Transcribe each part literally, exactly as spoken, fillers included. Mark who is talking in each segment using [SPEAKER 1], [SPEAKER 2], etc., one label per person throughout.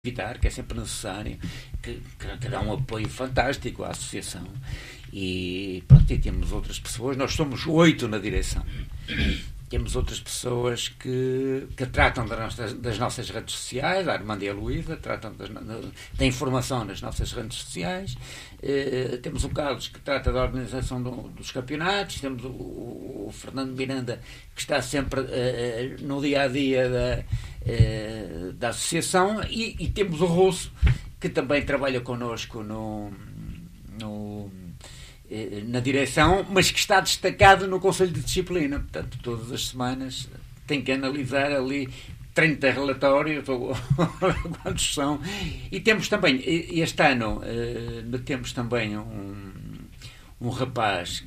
[SPEAKER 1] evitar, que é sempre necessário, que, que dá um apoio fantástico à associação. E pronto, e temos outras pessoas, nós somos oito na direção. Temos outras pessoas que, que tratam das nossas, das nossas redes sociais, a Armanda e a Luísa, tratam das, da informação nas nossas redes sociais. Uh, temos o Carlos, que trata da organização do, dos campeonatos. Temos o, o, o Fernando Miranda, que está sempre uh, no dia-a-dia da, uh, da associação. E, e temos o Russo, que também trabalha connosco no... no na direção, mas que está destacado no Conselho de Disciplina. Portanto, todas as semanas tem que analisar ali trinta relatórios, ou quantos são. E temos também, este ano, uh, metemos também um, um rapaz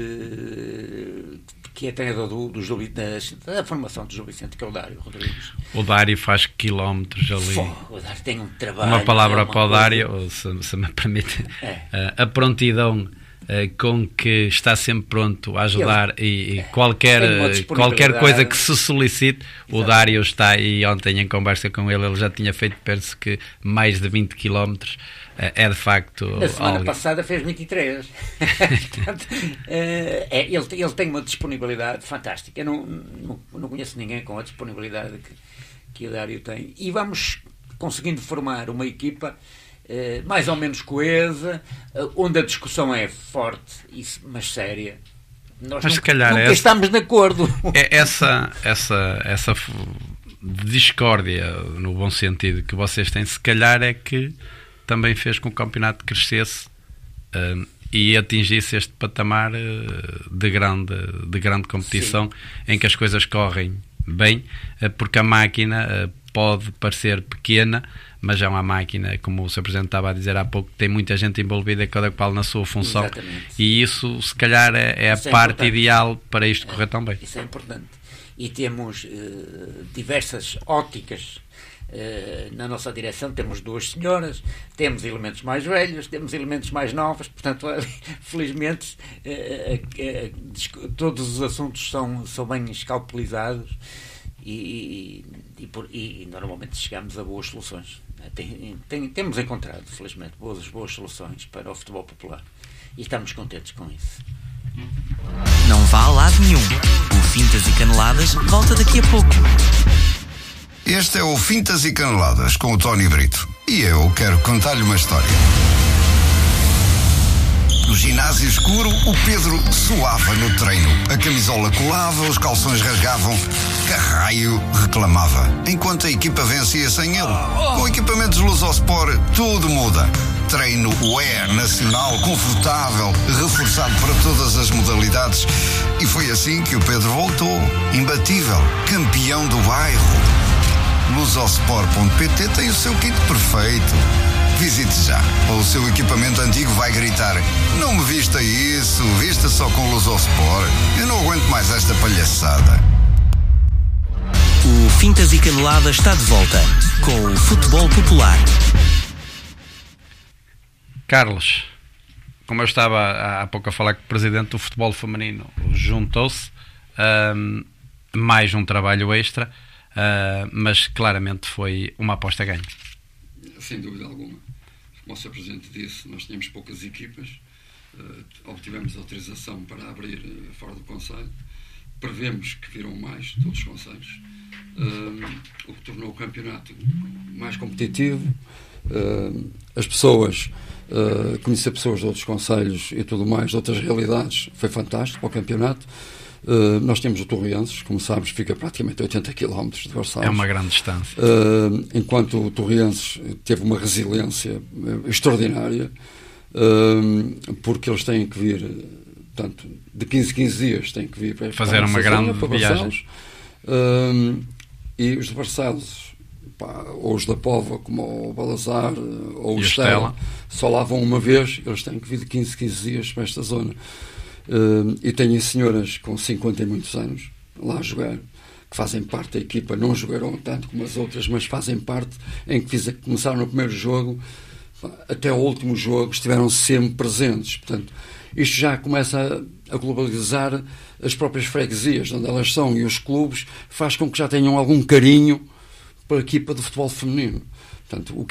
[SPEAKER 1] que, que é treinador do, do Gil, da, da formação do Gil Vicente, que é o Dário Rodrigues.
[SPEAKER 2] O Dário faz quilómetros ali.
[SPEAKER 1] Fô, o Dário tem um trabalho...
[SPEAKER 2] Uma palavra
[SPEAKER 1] é uma
[SPEAKER 2] para o
[SPEAKER 1] coisa...
[SPEAKER 2] Dário, se, se me permite,
[SPEAKER 1] é.
[SPEAKER 2] a prontidão com que está sempre pronto a ajudar ele, e qualquer, qualquer coisa que se solicite. Exatamente. O Dário está aí, ontem em conversa com ele, ele já tinha feito, penso que mais de vinte quilómetros. É de facto...
[SPEAKER 1] Na semana
[SPEAKER 2] algo...
[SPEAKER 1] passada fez vinte e três. Portanto, é, ele, ele tem uma disponibilidade fantástica. Eu não, não, não conheço ninguém com a disponibilidade que, que o Dário tem. E vamos conseguindo formar uma equipa Uh, mais ou menos coesa, uh, onde a discussão é forte, isso, mas séria. Nós
[SPEAKER 2] mas
[SPEAKER 1] nunca,
[SPEAKER 2] se calhar
[SPEAKER 1] nunca
[SPEAKER 2] essa,
[SPEAKER 1] estamos de acordo.
[SPEAKER 2] É essa, essa, essa discórdia, no bom sentido, que vocês têm, se calhar é que também fez com que o campeonato crescesse uh, e atingisse este patamar uh, de, grande, de grande competição. Sim. Em que as coisas correm bem, uh, porque a máquina uh, pode parecer pequena, mas é uma máquina, como o senhor Presidente estava a dizer há pouco, tem muita gente envolvida, cada qual na sua função.
[SPEAKER 1] Exatamente.
[SPEAKER 2] E isso, se calhar, é, é a
[SPEAKER 1] é
[SPEAKER 2] parte
[SPEAKER 1] importante.
[SPEAKER 2] Ideal para isto correr
[SPEAKER 1] é,
[SPEAKER 2] tão bem.
[SPEAKER 1] Isso é importante. E temos uh, diversas óticas uh, na nossa direção. Temos duas senhoras, temos elementos mais velhos, temos elementos mais novos, portanto, felizmente, uh, uh, uh, todos os assuntos são, são bem escalpelizados e, e, e, por, e normalmente chegamos a boas soluções. Tem, tem, temos encontrado, felizmente, boas, boas soluções para o futebol popular e estamos contentes com isso.
[SPEAKER 3] Não vá a lado nenhum. O Fintas e Caneladas volta daqui a pouco.
[SPEAKER 4] Este é o Fintas e Caneladas com o Tony Brito e eu quero contar-lhe uma história. No ginásio escuro, o Pedro suava no treino. A camisola colava, os calções rasgavam. Carraio reclamava. Enquanto a equipa vencia sem ele. Com equipamentos Lusosport, tudo muda. Treino Wear nacional, confortável, reforçado para todas as modalidades. E foi assim que o Pedro voltou. Imbatível, campeão do bairro. Lusosport ponto pt tem o seu kit perfeito. Visite já, ou o seu equipamento antigo vai gritar: não me vista isso, vista só com Lusosport. Eu não aguento mais esta palhaçada.
[SPEAKER 3] O Fintas e Caneladas está de volta com o futebol popular.
[SPEAKER 2] Carlos, como eu estava há pouco a falar com o Presidente do Futebol Feminino, juntou-se, um, mais um trabalho extra, uh, mas claramente foi uma aposta a ganho.
[SPEAKER 5] Sem dúvida alguma. Como o senhor Presidente disse, nós tínhamos poucas equipas, uh, obtivemos autorização para abrir uh, fora do Conselho, prevemos que virão mais, todos os conselhos, uh, o que tornou o campeonato mais competitivo. Uh, as pessoas, uh, conhecer pessoas de outros conselhos e tudo mais, de outras realidades, foi fantástico para o campeonato. Uh, nós temos o Torrienses, como sabes, fica praticamente a oitenta quilómetros de Barcelos.
[SPEAKER 2] É uma grande distância.
[SPEAKER 5] Uh, enquanto o Torrienses teve uma resiliência uh, extraordinária, uh, porque eles têm que vir, portanto, de quinze em quinze dias têm que vir para
[SPEAKER 2] fazer uma grande
[SPEAKER 5] para
[SPEAKER 2] viagem.
[SPEAKER 5] Uh, e os de Barcelos, pá, ou os da Póvoa, como o Balazar ou o Estela, só lá vão uma vez, eles têm que vir de quinze em quinze dias para esta zona. Uh, e tenho senhoras com cinquenta e muitos anos lá a jogar, que fazem parte da equipa, não jogaram tanto como as outras, mas fazem parte, em que fiz, começaram no primeiro jogo até o último jogo, estiveram sempre presentes. Portanto, isto já começa a, a globalizar as próprias freguesias onde elas são, e os clubes, faz com que já tenham algum carinho para a equipa de futebol feminino. Portanto, o